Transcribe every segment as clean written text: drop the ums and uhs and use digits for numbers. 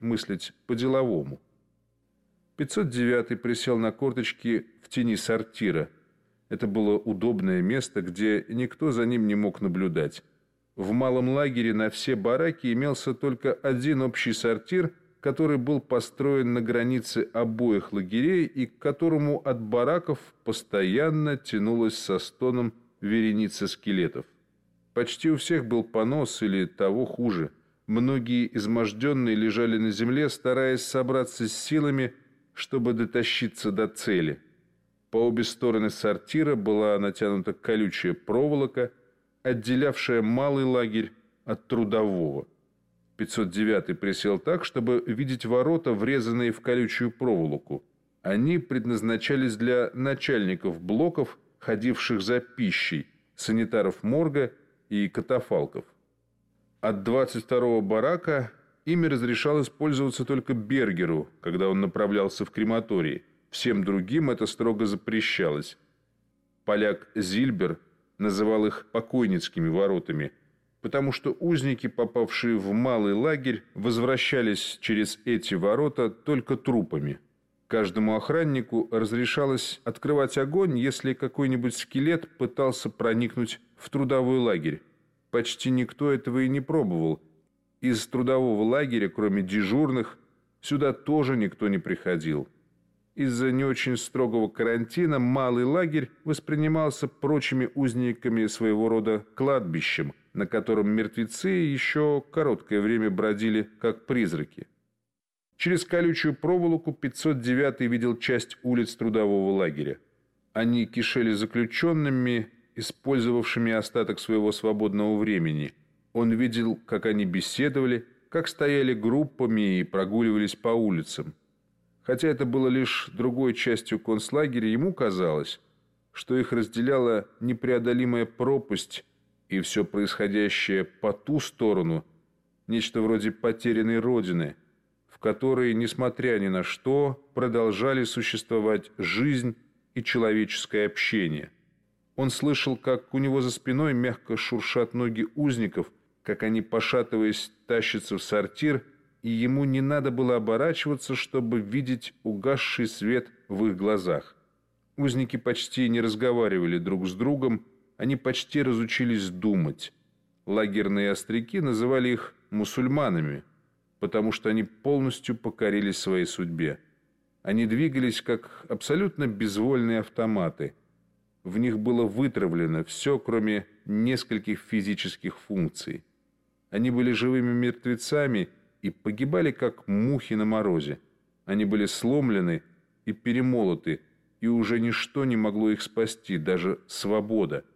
мыслить по-деловому. 509 присел на корточки в тени сортира. Это было удобное место, где никто за ним не мог наблюдать. В малом лагере на все бараки имелся только один общий сортир, который был построен на границе обоих лагерей и к которому от бараков постоянно тянулась со стоном вереница скелетов. Почти у всех был понос или того хуже. Многие изможденные лежали на земле, стараясь собраться с силами, чтобы дотащиться до цели. По обе стороны сортира была натянута колючая проволока, отделявшая малый лагерь от трудового. 509 присел так, чтобы видеть ворота, врезанные в колючую проволоку. Они предназначались для начальников блоков, ходивших за пищей, санитаров морга и катафалков. От 22-го барака ими разрешалось пользоваться только Бергеру, когда он направлялся в крематорий. Всем другим это строго запрещалось. Поляк Зильбер называл их покойницкими воротами, потому что узники, попавшие в малый лагерь, возвращались через эти ворота только трупами. Каждому охраннику разрешалось открывать огонь, если какой-нибудь скелет пытался проникнуть в трудовой лагерь. Почти никто этого и не пробовал. Из трудового лагеря, кроме дежурных, сюда тоже никто не приходил. Из-за не очень строгого карантина малый лагерь воспринимался прочими узниками своего рода кладбищем, на котором мертвецы еще короткое время бродили как призраки. Через колючую проволоку 509 видел часть улиц трудового лагеря. Они кишели заключенными, использовавшими остаток своего свободного времени. Он видел, как они беседовали, как стояли группами и прогуливались по улицам. Хотя это было лишь другой частью концлагеря, ему казалось, что их разделяла непреодолимая пропасть, и все происходящее по ту сторону – нечто вроде потерянной родины, в которой, несмотря ни на что, продолжали существовать жизнь и человеческое общение. Он слышал, как у него за спиной мягко шуршат ноги узников, как они, пошатываясь, тащатся в сортир, и ему не надо было оборачиваться, чтобы видеть угасший свет в их глазах. Узники почти не разговаривали друг с другом, они почти разучились думать. Лагерные остряки называли их мусульманами, потому что они полностью покорились своей судьбе. Они двигались как абсолютно безвольные автоматы. В них было вытравлено все, кроме нескольких физических функций. Они были живыми мертвецами и погибали, как мухи на морозе. Они были сломлены и перемолоты, и уже ничто не могло их спасти, даже свобода.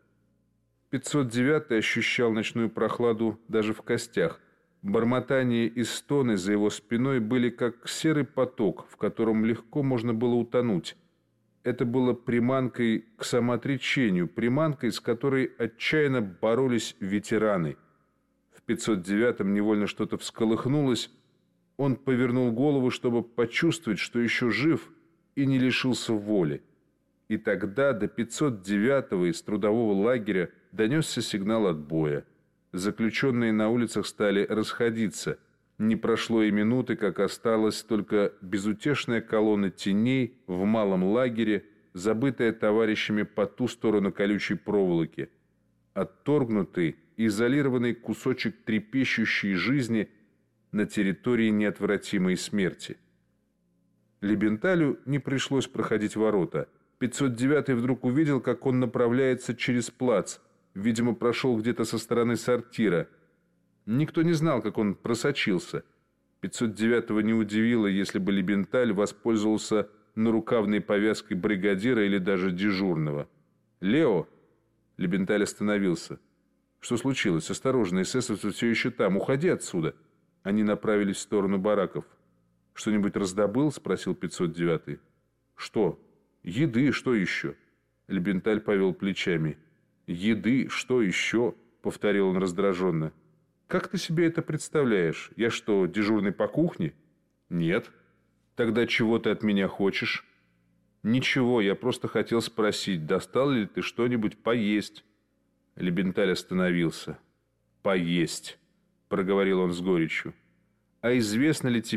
509 ощущал ночную прохладу даже в костях. Бормотание и стоны за его спиной были как серый поток, в котором легко можно было утонуть. Это было приманкой к самоотречению, приманкой, с которой отчаянно боролись ветераны. В 509-м невольно что-то всколыхнулось. Он повернул голову, чтобы почувствовать, что еще жив и не лишился воли. И тогда до 509-го из трудового лагеря донесся сигнал отбоя. Заключенные на улицах стали расходиться. Не прошло и минуты, как осталась только безутешная колонна теней в малом лагере, забытая товарищами по ту сторону колючей проволоки. Отторгнутый, изолированный кусочек трепещущей жизни на территории неотвратимой смерти. Лебенталю не пришлось проходить ворота. 509-й вдруг увидел, как он направляется через плац. Видимо, прошел где-то со стороны сортира. Никто не знал, как он просочился. 509-го не удивило, если бы Лебенталь воспользовался нарукавной повязкой бригадира или даже дежурного. «Лео!» Лебенталь остановился. «Что случилось? Осторожно, эсэсовцы все еще там. Уходи отсюда!» Они направились в сторону бараков. «Что-нибудь раздобыл?» — спросил 509-й. «Что? Еды, что еще?» Лебенталь повел плечами. «Еды, что еще?» — повторил он раздраженно. «Как ты себе это представляешь? Я что, дежурный по кухне?» «Нет». «Тогда чего ты от меня хочешь?» «Ничего, я просто хотел спросить, достал ли ты что-нибудь поесть?» Лебенталь остановился. «Поесть», — проговорил он с горечью. «А известно ли тебе,